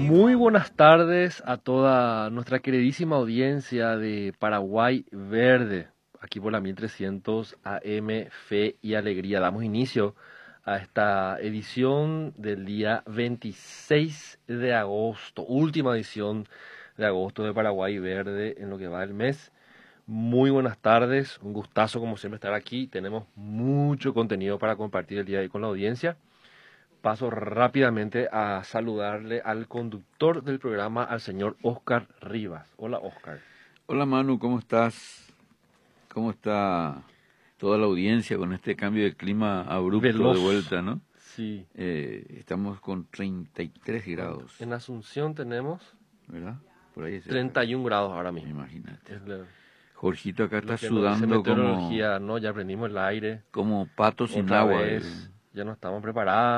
Muy buenas tardes a toda nuestra queridísima audiencia de Paraguay Verde, aquí por la 1300 AM Fe y Alegría. Damos inicio a esta edición del día 26 de agosto, última edición de agosto de Paraguay Verde en lo que va del mes. Muy buenas tardes, un gustazo como siempre estar aquí. Tenemos mucho contenido para compartir el día de hoy con la audiencia. Paso rápidamente a saludarle al conductor del programa, al señor Oscar Rivas. Hola, Oscar. Hola Manu, ¿cómo estás? ¿Cómo está toda la audiencia con este cambio de clima abrupto Veloz. de vuelta, ¿no? Sí. Estamos con 33 grados, En Asunción tenemos ¿verdad? Por ahí cerca. 31 grados ahora mismo. Imagínate. Es lo Jorgito acá está que nos dice sudando meteorología, ¿no? Ya prendimos el aire como pato sin otra agua. vez. Ya nos estamos preparando.